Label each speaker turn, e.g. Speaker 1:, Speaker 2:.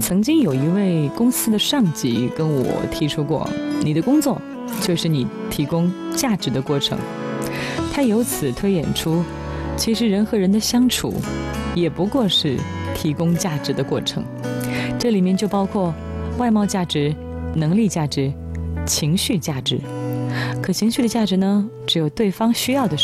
Speaker 1: 曾经有一位公司的上级跟我提出过，你的工作就是你提供价值的过程。他由此推演出，其实人和人的相处也不过是提供价值的过程。这里面就包括外貌价值、能力价值、情绪价值。可情绪的价值呢，只有对方需要的时候